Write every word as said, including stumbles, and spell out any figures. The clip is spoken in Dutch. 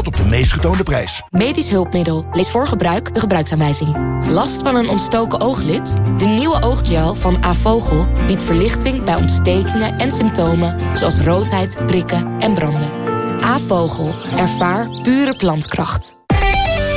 op de meest getoonde prijs. Medisch hulpmiddel. Lees voor gebruik de gebruiksaanwijzing. Last van een ontstoken ooglid? De nieuwe ooggel van Avogel biedt verlichting bij ontstekingen en symptomen zoals roodheid, prikken en branden. Avogel. Ervaar pure plantkracht.